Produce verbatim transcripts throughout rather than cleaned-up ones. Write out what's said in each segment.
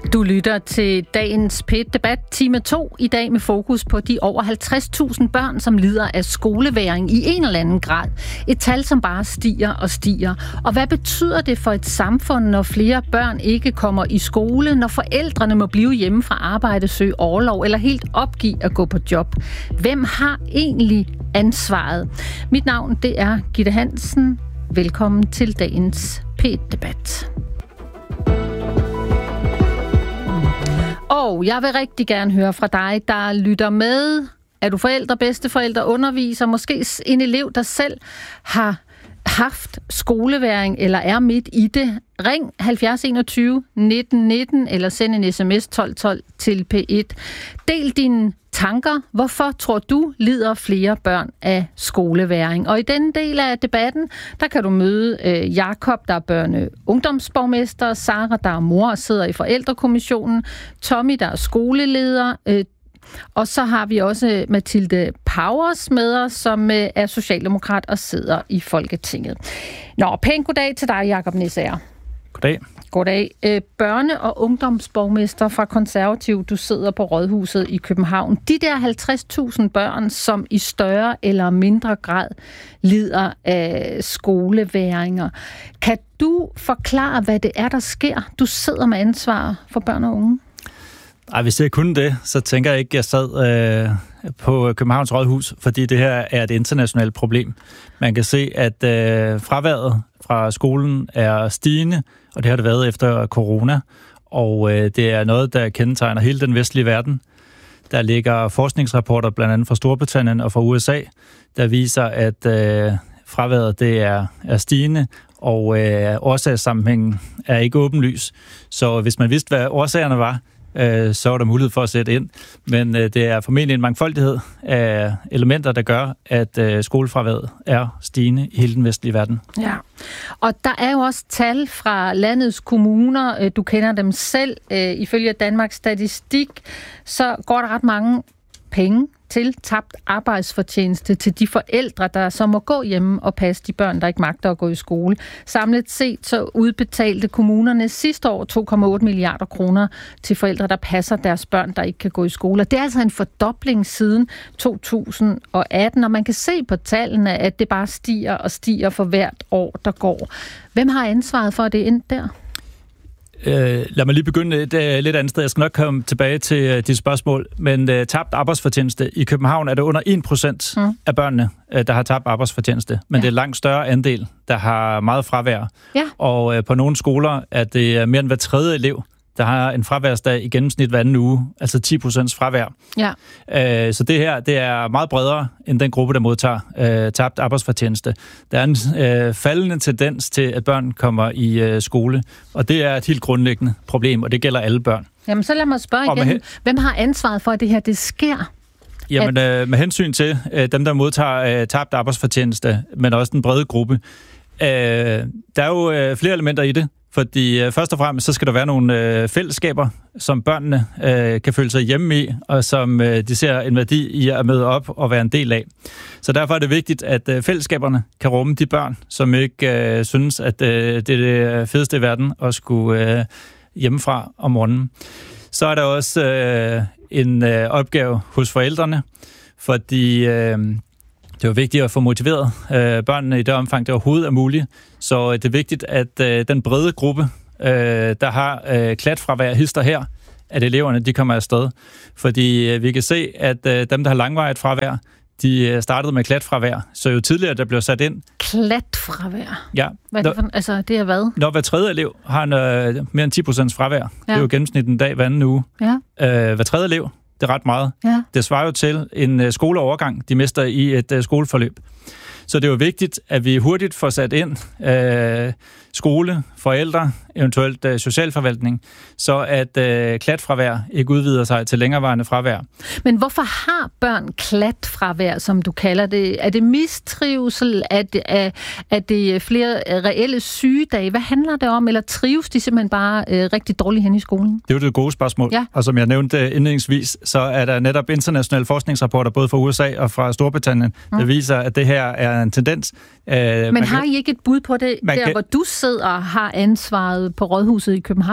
Du lytter til dagens P et-debat, time to, i dag med fokus på de over halvtreds tusind børn, som lider af skolevægring i en eller anden grad. Et tal, som bare stiger og stiger. Og hvad betyder det for et samfund, når flere børn ikke kommer i skole, når forældrene må blive hjemme fra arbejde, søge orlov eller helt opgive at gå på job? Hvem har egentlig ansvaret? Mit navn, det er Gitte Hansen. Velkommen til dagens P et-debat. Og jeg vil rigtig gerne høre fra dig, der lytter med. Er du forældre, bedsteforældre, underviser, måske en elev, der selv har haft skolevægring eller er midt i det? Ring halvfjerds enogtyve nitten nitten eller send en sms tolv tolv til P et. Del dine tanker. Hvorfor tror du lider flere børn af skolevægring? Og i denne del af debatten, der kan du møde øh, Jakob, der er børne- ungdomsborgmester, Sara, der er mor og sidder i forældrekommissionen, Tommy, der er skoleleder, øh, og så har vi også Mathilde Powers med os, som øh, er socialdemokrat og sidder i Folketinget. Nå, pænt goddag til dig, Jakob Nissager. Goddag. Goddag. Børne- og ungdomsborgmester fra Konservativ, du sidder på Rådhuset i København. De der halvtreds tusind børn, som i større eller mindre grad lider af skolevægringer. Kan du forklare, hvad det er, der sker? Du sidder med ansvar for børn og unge. Ej, hvis jeg kunne det, så tænker jeg ikke, at jeg sad øh, på Københavns Rådhus, fordi det her er et internationalt problem. Man kan se, at øh, fraværet fra skolen er stigende, og det har det været efter corona, og øh, det er noget, der kendetegner hele den vestlige verden. Der ligger forskningsrapporter, blandt andet fra Storbritannien og fra U S A, der viser, at øh, fraværet det er, er stigende, og øh, årsagssammenhængen er ikke åbenlys. Så hvis man vidste, hvad årsagerne var, så er der mulighed for at sætte ind. Men det er formentlig en mangfoldighed af elementer, der gør, at skolefraværet er stigende i hele den vestlige verden. Ja, og der er jo også tal fra landets kommuner. Du kender dem selv. Ifølge Danmarks Statistik, så går der ret mange penge til tabt arbejdsfortjeneste til de forældre, der så må gå hjemme og passe de børn, der ikke magter at gå i skole. Samlet set så udbetalte kommunerne sidste år to komma otte milliarder kroner til forældre, der passer deres børn, der ikke kan gå i skole. Og det er altså en fordobling siden to tusind og atten, og man kan se på tallene, at det bare stiger og stiger for hvert år, der går. Hvem har ansvaret for, at det endte der? Øh, lad mig lige begynde et uh, lidt andet sted. Jeg skal nok komme tilbage til uh, de spørgsmål. Men uh, tabt arbejdsfortjeneste. I København er det under en procent mm. af børnene, uh, der har tabt arbejdsfortjeneste. Men ja. Det er langt større andel, der har meget fravær. Ja. Og uh, på nogle skoler er det mere end hver tredje elev, der har en fraværsdag i gennemsnit hver anden uge. Altså ti procent fravær. Ja. Uh, så det her, det er meget bredere end den gruppe, der modtager uh, tabt arbejdsfortjeneste. Der er en uh, faldende tendens til, at børn kommer i uh, skole. Og det er et helt grundlæggende problem, og det gælder alle børn. Jamen så lad mig spørge igen. Hen... Hvem har ansvaret for, at det her det sker? Jamen at... uh, med hensyn til uh, dem, der modtager uh, tabt arbejdsfortjeneste, men også den brede gruppe. Uh, der er jo uh, flere elementer i det. Fordi øh, først og fremmest, så skal der være nogle øh, fællesskaber, som børnene øh, kan føle sig hjemme i, og som øh, de ser en værdi i at møde op og være en del af. Så derfor er det vigtigt, at øh, fællesskaberne kan rumme de børn, som ikke øh, synes, at øh, det er det fedeste i verden at skulle øh, hjemmefra om morgenen. Så er der også øh, en øh, opgave hos forældrene, fordi... Øh, Det er jo vigtigt at få motiveret øh, børnene i det omfang, det overhovedet er muligt. Så det er vigtigt, at øh, den brede gruppe, øh, der har øh, klatfravær hister her, at eleverne de kommer afsted. Fordi øh, vi kan se, at øh, dem, der har langvarigt fravær, de startede med klatfravær. Så jo tidligere der blev sat ind... Klatfravær? Ja. Hvad er det, for, altså, det er hvad? Når hver tredje elev har en, øh, mere end ti procent fravær. Ja. Det er jo gennemsnit en dag hver anden uge. Ja. Øh, hver tredje elev. Det er ret meget. Ja. Det svarer jo til en uh, skoleovergang, de mister i et uh, skoleforløb. Så det er jo vigtigt, at vi hurtigt får sat ind uh, skole, forældre, eventuelt uh, socialforvaltning, så at uh, klatfravær ikke udvider sig til længerevarende fravær. Men hvorfor har børn klatfravær, som du kalder det? Er det mistrivsel? Er det, er, er det flere reelle sygedage? Hvad handler det om? Eller trives de simpelthen bare uh, rigtig dårligt hen i skolen? Det er jo det gode spørgsmål. Ja. Og som jeg nævnte indledningsvis, så er der netop internationale forskningsrapporter, både fra U S A og fra Storbritannien, mm. der viser, at det her er en tendens. Uh, Men har kan, I ikke et bud på det, der kan, hvor du sidder og har ansvaret på Rådhuset i København?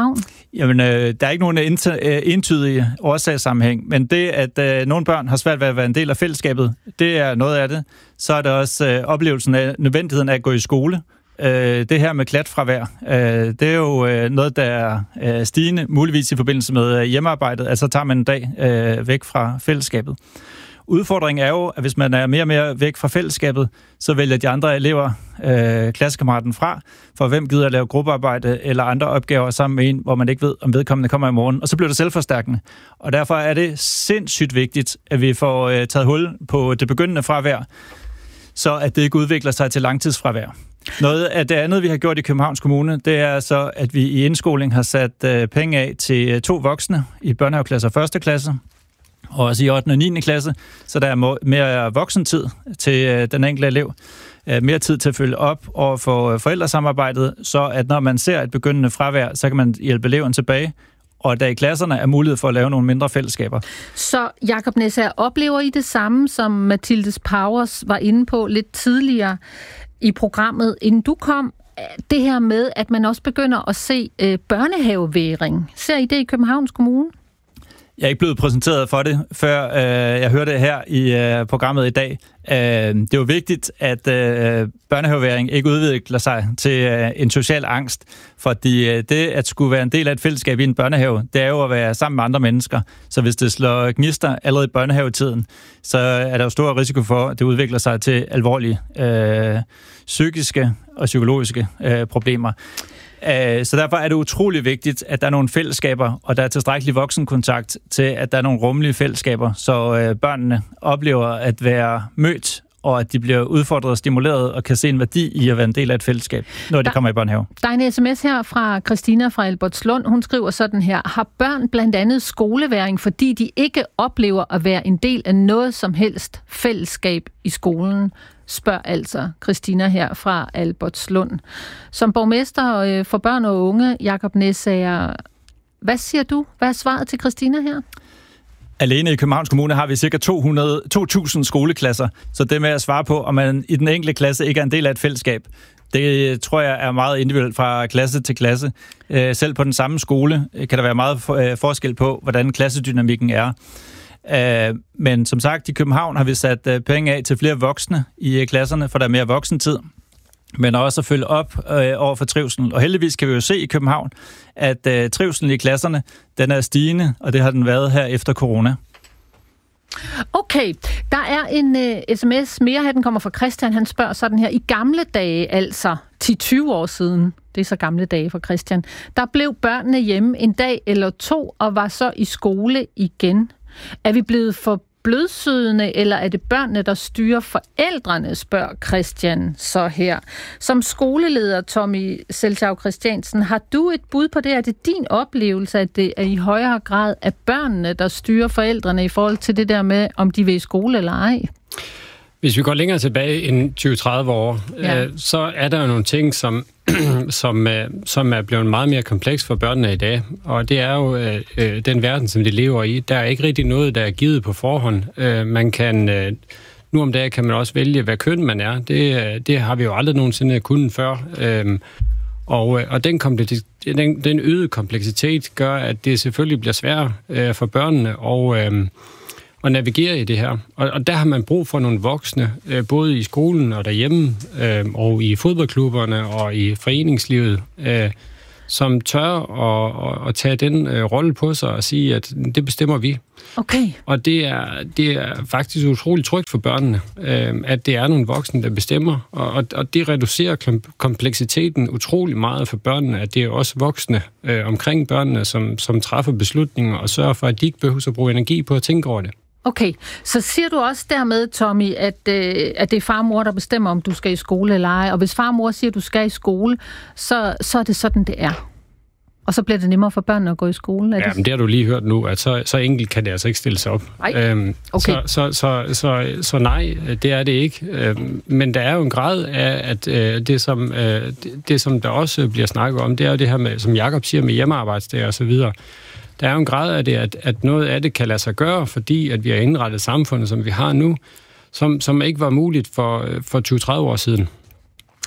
Jamen, øh, der er ikke nogen ent- øh, entydige årsagssammenhæng, men det, at øh, nogle børn har svært ved at være en del af fællesskabet, det er noget af det. Så er der også øh, oplevelsen af nødvendigheden af at gå i skole. Øh, det her med klatfravær, øh, det er jo øh, noget, der er øh, stigende, muligvis i forbindelse med hjemmearbejdet, altså tager man en dag øh, væk fra fællesskabet. Udfordringen er jo, at hvis man er mere og mere væk fra fællesskabet, så vælger de andre elever øh, klassekammeraten fra, for hvem gider at lave gruppearbejde eller andre opgaver sammen med en, hvor man ikke ved, om vedkommende kommer i morgen. Og så bliver det selvforstærkende. Og derfor er det sindssygt vigtigt, at vi får øh, taget hul på det begyndende fravær, så at det ikke udvikler sig til langtidsfravær. Noget af det andet, vi har gjort i Københavns Kommune, det er så, at vi i indskoling har sat øh, penge af til to voksne i børnehaveklasse og første klasse, og også i ottende og niende klasse, så der er mere voksentid til den enkelte elev, mere tid til at følge op og få forældresamarbejdet, så at når man ser et begyndende fravær, så kan man hjælpe eleven tilbage, og der i klasserne er mulighed for at lave nogle mindre fællesskaber. Så Jakob Næsser, oplever I det samme, som Mathildes Powers var inde på lidt tidligere i programmet, inden du kom? Det her med, at man også begynder at se øh, børnehaveværing. Ser I det i Københavns Kommune? Jeg er ikke blevet præsenteret for det, før øh, jeg hørte det her i øh, programmet i dag. Øh, det er jo vigtigt, at øh, børnehaveværing ikke udvikler sig til øh, en social angst, fordi øh, det at skulle være en del af et fællesskab i en børnehave, det er jo at være sammen med andre mennesker. Så hvis det slår gnister allerede i børnehavetiden, så er der jo stor risiko for, at det udvikler sig til alvorlige øh, psykiske og psykologiske øh, problemer. Så derfor er det utrolig vigtigt, at der er nogle fællesskaber, og der er tilstrækkelig voksenkontakt til, at der er nogle rummelige fællesskaber, så børnene oplever at være mødt, og at de bliver udfordret og stimuleret, og kan se en værdi i at være en del af et fællesskab, når de der, kommer i børnehave. Der er en sms her fra Christina fra Albertslund. Hun skriver sådan her: har børn blandt andet skoleværing, fordi de ikke oplever at være en del af noget som helst fællesskab i skolen? Spørger altså Christina her fra Albertslund. Som borgmester for børn og unge, Jakob Næsser, hvad siger du? Hvad er svaret til Christina her? Alene i Københavns Kommune har vi ca. to hundrede, to tusind skoleklasser, så det med at svare på, om man i den enkelte klasse ikke er en del af et fællesskab, det tror jeg er meget individuelt fra klasse til klasse. Selv på den samme skole kan der være meget forskel på, hvordan klassedynamikken er. Men som sagt, i København har vi sat penge af til flere voksne i klasserne, for der er mere voksentid, men også at følge op over for trivselen. Og heldigvis kan vi jo se i København, at trivselen i klasserne, den er stigende, og det har den været her efter corona. Okay, der er en uh, sms mere her, den kommer fra Christian. Han spørger sådan her: i gamle dage, altså ti til tyve år siden, det er så gamle dage for Christian, der blev børnene hjemme en dag eller to og var så i skole igen. Er vi blevet for blødsødende, eller er det børnene, der styrer forældrene, spørger Christian så her. Som skoleleder, Tommy Seltschau Christiansen, har du et bud på det? Er det din oplevelse, at det er i højere grad af børnene, der styrer forældrene i forhold til det der med, om de vil i skole eller ej? Hvis vi går længere tilbage end tyve til tredive år, ja. øh, så er der jo nogle ting, som, som, øh, som er blevet meget mere kompleks for børnene i dag. Og det er jo øh, den verden, som de lever i. Der er ikke rigtig noget, der er givet på forhånd. Øh, man kan, øh, nu om dagen kan man også vælge, hvad køn man er. Det, det har vi jo aldrig nogensinde kunnet før. Øh, og og den, den, den øgede kompleksitet gør, at det selvfølgelig bliver sværere øh, for børnene og øh, at navigere i det her. Og, og der har man brug for nogle voksne, øh, både i skolen og derhjemme, øh, og i fodboldklubberne og i foreningslivet, øh, som tør at, at, at tage den øh, rolle på sig og sige, at det bestemmer vi. Okay. Og det er, det er faktisk utroligt trygt for børnene, øh, at det er nogle voksne, der bestemmer. Og, og, og det reducerer kompleksiteten utrolig meget for børnene, at det er også voksne øh, omkring børnene, som, som træffer beslutninger og sørger for, at de ikke behøver at bruge energi på at tænke over det. Okay, så siger du også dermed, Tommy, at, øh, at det er far og mor, der bestemmer, om du skal i skole eller ej. Og hvis far og mor siger, at du skal i skole, så, så er det sådan, det er. Og så bliver det nemmere for børnene at gå i skole. Er ja, det... men det har du lige hørt nu, at så, så enkelt kan det altså ikke stille sig op. Øhm, okay. så, så, så, så, så nej, det er det ikke. Øhm, men der er jo en grad af, at øh, det, som, øh, det, det, som der også bliver snakket om, det er jo det her med, som Jakob siger, med hjemmearbejdsdage og så videre. Der er jo en grad af det, at, at noget af det kan lade sig gøre, fordi at vi har indrettet samfundet, som vi har nu, som, som ikke var muligt for, for tyve til tredive år siden.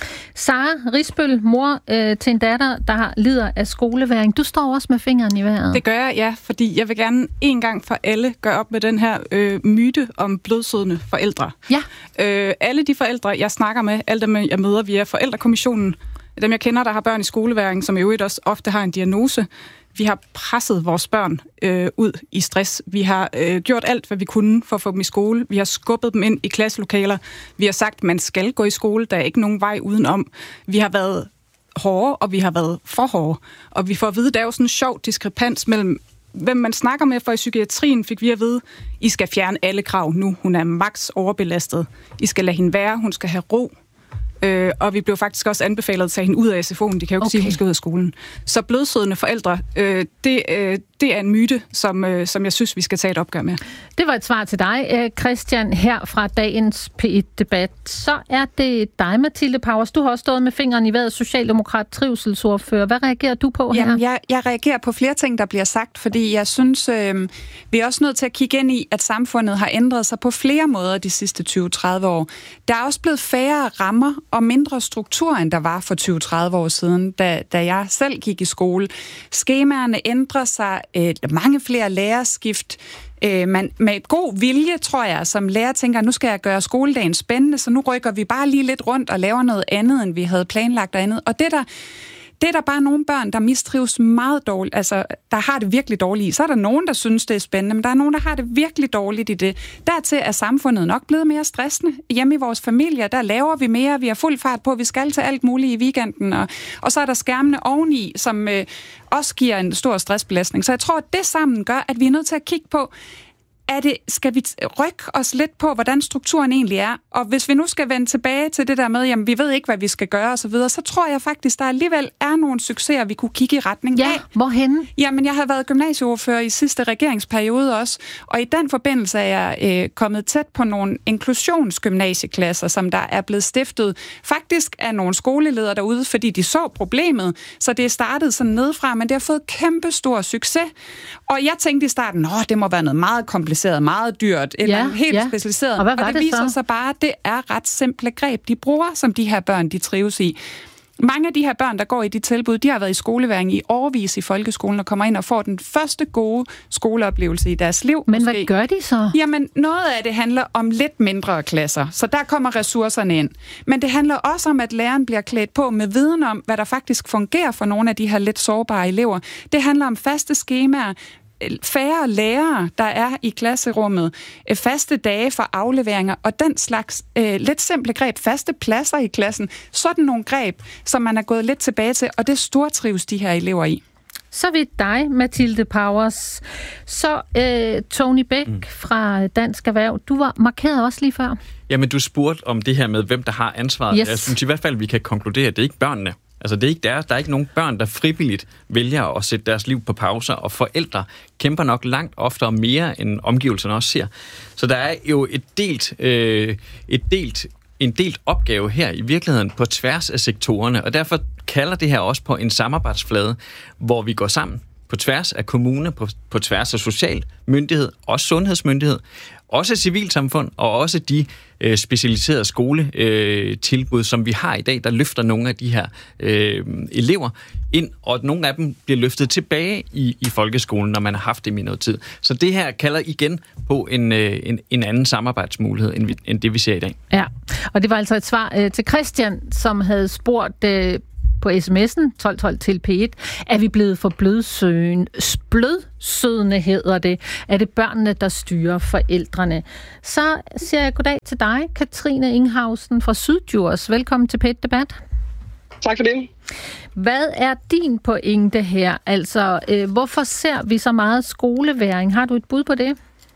Sara Risbøl, mor øh, til en datter, der har lider af skoleværing. Du står også med fingeren i vejret. Det gør jeg, ja, fordi jeg vil gerne en gang for alle gøre op med den her øh, myte om blødsødende forældre. Ja. Øh, alle de forældre, jeg snakker med, alle dem, jeg møder via Forældrekommissionen, dem jeg kender, der har børn i skoleværing, som i øvrigt også ofte har en diagnose, vi har presset vores børn øh, ud i stress. Vi har øh, gjort alt, hvad vi kunne for at få dem i skole. Vi har skubbet dem ind i klasselokaler. Vi har sagt, at man skal gå i skole. Der er ikke nogen vej udenom. Vi har været hårde, og vi har været for hårde. Og vi får at vide, at der er jo sådan en sjov diskrepans mellem, hvem man snakker med, for i psykiatrien fik vi at vide, I skal fjerne alle krav nu. Hun er maks overbelastet. I skal lade hende være. Hun skal have ro. Øh, og vi blev faktisk også anbefalet at tage hende ud af S F O'en. De kan jo ikke okay. sige, at hun skal ud af skolen. Så blødsødende forældre, øh, det, øh, det er en myte, som, øh, som jeg synes, vi skal tage et opgør med. Det var et svar til dig, Christian, her fra dagens P et-debat. Så er det dig, Mathilde Pauwers. Du har også stået med fingeren i vejret, socialdemokrat, trivselsordfører. Hvad reagerer du på her? Jamen, jeg, jeg reagerer på flere ting, der bliver sagt, fordi jeg synes, øh, vi er også nødt til at kigge ind i, at samfundet har ændret sig på flere måder de sidste tyve til tredive år. Der er også blevet færre rammer og mindre struktur, end der var for tyve til tredive år siden, da, da jeg selv gik i skole. Skemaerne ændrer sig, øh, mange flere lærerskift. Øh, man, med god vilje, tror jeg, som lærer tænker, nu skal jeg gøre skoledagen spændende, så nu rykker vi bare lige lidt rundt og laver noget andet, end vi havde planlagt og andet. Og det der Det er der bare nogle børn, der mistrives meget dårligt, altså der har det virkelig dårligt i. Så er der nogen, der synes, det er spændende, men der er nogen, der har det virkelig dårligt i det. Dertil er samfundet nok blevet mere stressende. Hjemme i vores familier, der laver vi mere, vi har fuld fart på, vi skal til alt muligt i weekenden, og, og så er der skærmene oveni, som øh, også giver en stor stressbelastning. Så jeg tror, at det sammen gør, at vi er nødt til at kigge på, er det, skal vi rykke os lidt på, hvordan strukturen egentlig er? Og hvis vi nu skal vende tilbage til det der med, jamen vi ved ikke, hvad vi skal gøre osv., så, så tror jeg faktisk, der alligevel er nogle succeser, vi kunne kigge i retning ja, af. Ja, hvorhenne? Jamen, jeg har været gymnasieordfører i sidste regeringsperiode også, og i den forbindelse er jeg øh, kommet tæt på nogle inklusionsgymnasieklasser, som der er blevet stiftet faktisk af nogle skoleledere derude, fordi de så problemet, så det er startet sådan nedefra, men det har fået kæmpe stor succes. Og jeg tænkte i starten, åh, det må være noget meget kompliceret, meget dyrt, eller ja, helt ja. specialiseret. Og, og det, det viser så? sig bare, at det er ret simple greb, de bruger, som de her børn, de trives i. Mange af de her børn, der går i de tilbud, de har været i skoleværing i årevis i folkeskolen og kommer ind og får den første gode skoleoplevelse i deres liv. Men måske. Hvad gør de så? Jamen, noget af det handler om lidt mindre klasser, så der kommer ressourcerne ind. Men det handler også om, at læreren bliver klædt på med viden om, hvad der faktisk fungerer for nogle af de her lidt sårbare elever. Det handler om faste skemaer, færre lærere, der er i klasserummet, faste dage for afleveringer og den slags øh, lidt simple greb, faste pladser i klassen, sådan nogle greb, som man er gået lidt tilbage til, og det stortrives de her elever i. Så vidt dig, Mathilde Pauwers. Så øh, Tony Bæk mm. fra Dansk Erhverv, du var markeret også lige før. Jamen, du spurgte om det her med, hvem der har ansvaret. Yes. Jeg synes i hvert fald, vi kan konkludere, at det er ikke børnene. Altså, det er ikke deres. Der er ikke nogen børn, der frivilligt vælger at sætte deres liv på pauser, og forældre kæmper nok langt oftere mere, end omgivelserne også ser. Så der er jo et delt, øh, et delt, en delt opgave her i virkeligheden på tværs af sektorerne, og derfor kalder det her også på en samarbejdsflade, hvor vi går sammen på tværs af kommune, på, på tværs af social myndighed, også sundhedsmyndighed, også civilsamfund og også de øh, specialiserede skoletilbud, øh, som vi har i dag, der løfter nogle af de her øh, elever ind, og nogle af dem bliver løftet tilbage i, i folkeskolen, når man har haft dem i noget tid. Så det her kalder igen på en, øh, en, en anden samarbejdsmulighed, end, vi, end det vi ser i dag. Ja, og det var altså et svar øh, til Christian, som havde spurgt øh, på sms'en tolv tolv til P et, er vi blevet for blødsødende, blødsødende hedder det, er det børnene, der styrer forældrene. Så siger jeg goddag til dig, Katrine Inghausen fra Syddjurs. Velkommen til P et-debat. Tak for det. Hvad er din pointe her? Altså, øh, hvorfor ser vi så meget skoleværing? Har du et bud på det?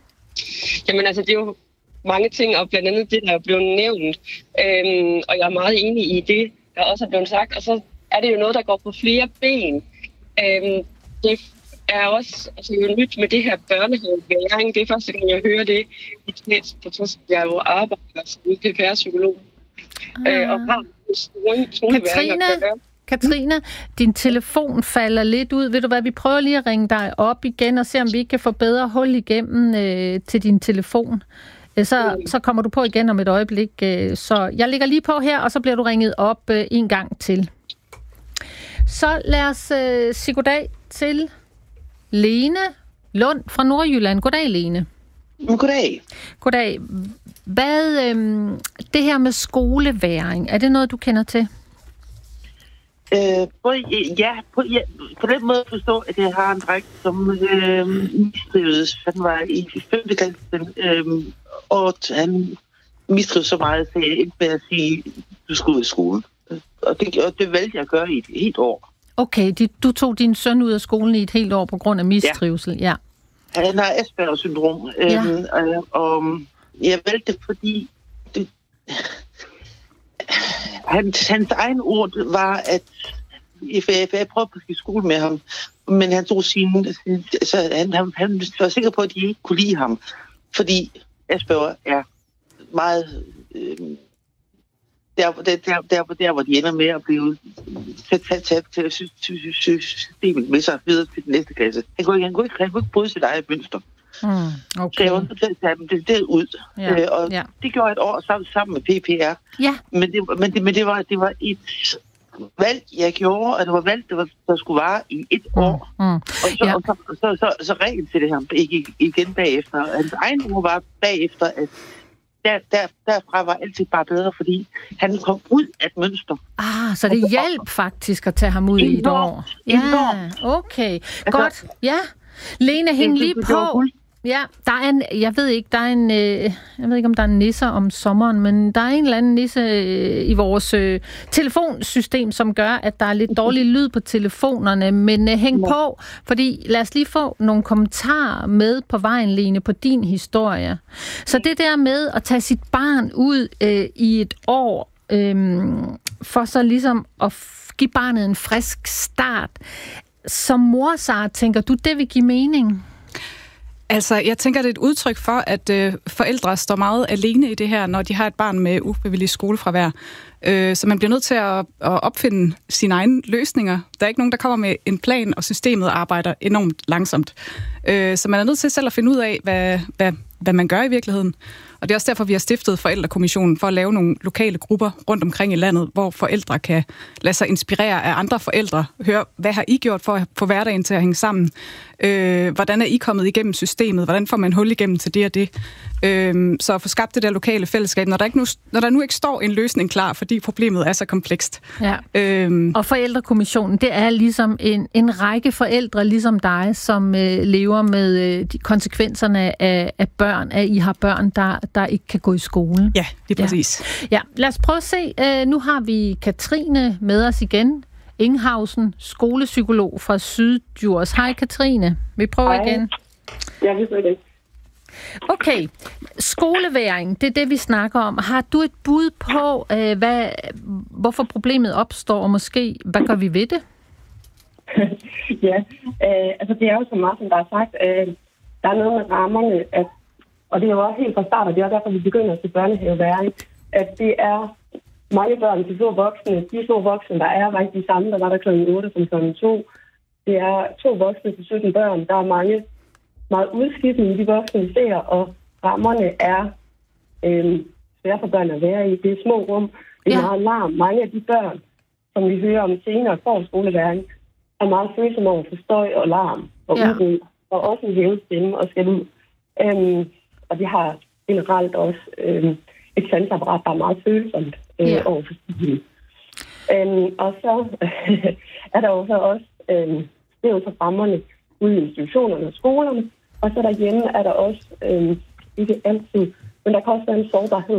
Jamen altså, det er jo mange ting, og blandt andet det, der er blevet nævnt. Øhm, og jeg er meget enig i det, der også er blevet sagt. Og så er det jo noget, der går på flere ben. Øhm, det er også altså, jo nyt med det her børnehaveværing. Det er første gang, jeg hører det i tæt, på trods jeg jo arbejder som P P R-psykolog. Ah. Øh, og har store skoleværing at gøre. Katrine, din telefon falder lidt ud. Ved du hvad, vi prøver lige at ringe dig op igen og se, om vi ikke kan få bedre hul igennem øh, til din telefon. Så, så kommer du på igen om et øjeblik. Så jeg lægger lige på her, og så bliver du ringet op en gang til. Så lad os uh, sige goddag til Lene Lund fra Nordjylland. Goddag, Lene. Goddag. Goddag. Hvad, øhm, det her med skoleværing, er det noget, du kender til? Øh, på, ja, på, ja, på den måde forstå, at jeg har en dreng, som øh, mistrivedes. Han var i femte klasse, øh, og han mistrivedes så meget, så jeg endte med at sige, du skal ud i skole. Og det, og det valgte jeg at gøre i et helt år. Okay, de, du tog din søn ud af skolen i et helt år på grund af mistrivsel, ja. ja. Han har Asperger-syndrom, ja. øhm, og, og jeg valgte det, fordi det, hans, hans egen ord var, at jeg, jeg prøvede på at skifte skole med ham, men han tog sine, så han, han, han var sikker på, at de ikke kunne lide ham, fordi Asperger er meget... Øh, Der, der, der, der, der, hvor de ender med at blive sat til systemet med sig videre til den næste klasse. Han kunne ikke, han kunne ikke, han kunne ikke bryde sit eget mønster. Mm, okay. Så jeg var nødt til at tage dem det ud. Ja, øh, og ja. Det gjorde jeg et år sammen, sammen med P P R. Ja. Men, det, men, det, men det, var, det var et valg, jeg gjorde, og det var valg, der, var, der skulle vare i et år. Mm, mm. Og, så, ja. og så, så, så, så, så ringen til det her igen bagefter. Hans egen ord var bagefter, at Der, der, derfra var altid bare bedre, fordi han kom ud af et mønster. Ah, så det hjalp faktisk at tage ham ud i et år. Ja, okay. Godt. Ja. Lene, hæng lige på. Ja, der er en, jeg ved ikke, der er en, øh, jeg ved ikke, om der er en nisser om sommeren, men der er en eller anden nisse øh, i vores øh, telefonsystem, som gør, at der er lidt dårlig lyd på telefonerne, men øh, hæng på, fordi lad os lige få nogle kommentarer med på vejen, Lene, på din historie. Så det der med at tage sit barn ud øh, i et år, øh, for så ligesom at give barnet en frisk start, som mor, Sara, tænker du, det vil give mening? Altså, jeg tænker, det er et udtryk for, at øh, forældre står meget alene i det her, når de har et barn med ufrivillig skolefravær. Øh, så man bliver nødt til at, at opfinde sine egne løsninger. Der er ikke nogen, der kommer med en plan, og systemet arbejder enormt langsomt. Øh, så man er nødt til selv at finde ud af, hvad, hvad, hvad man gør i virkeligheden. Og det er også derfor, vi har stiftet Forældrekommissionen, for at lave nogle lokale grupper rundt omkring i landet, hvor forældre kan lade sig inspirere af andre forældre. Høre, hvad har I gjort for at få hverdagen til at hænge sammen? Øh, hvordan er I kommet igennem systemet? Hvordan får man hul igennem til det og det? Øh, så at få skabt det der lokale fællesskab, når der, ikke nu, når der nu ikke står en løsning klar, fordi problemet er så komplekst. Ja. Øh, og Forældrekommissionen, det er ligesom en, en række forældre, ligesom dig, som øh, lever med øh, de konsekvenserne af, af børn, at I har børn, der der ikke kan gå i skole. Ja, det er præcis. Ja. ja, lad os prøve at se. Uh, nu har vi Katrine med os igen. Inghausen, skolepsykolog fra Syddjurs. Hej Katrine. Vi prøver Hej. igen. Ja, vi prøver det. Okay, skoleværing, det er det, vi snakker om. Har du et bud på, uh, hvad, hvorfor problemet opstår, og måske, hvad gør vi ved det? ja, øh, altså det er jo så meget, som der er sagt. Øh, der er noget med rammerne, at og det er jo også helt fra start, og det er derfor, vi begynder til børnehaveværing, at det er mange børn, de to voksne, de to voksne, der er rigtig de samme, der var der klokken otte som klokken to. Det er to voksne til sytten børn, der er mange meget udskiftende i de voksne, vi ser, og rammerne er øh, svære for børn at være i. Det er små rum, det er ja. meget larm. Mange af de børn, som vi hører om senere for skoleværing, er meget følsomme over for støj og larm og ja. uro, og også en hævet stemme og skal ud. Um, og de har generelt også øhm, et sansapparat, der er meget følsomt øh, yeah. over for stilen. Øhm, og så øh, er der jo så også, øh, det er jo så rammerne ude i institutionerne og skolerne, og så derhjemme er der også, øh, ikke altid, men der kan også være en sårbarhed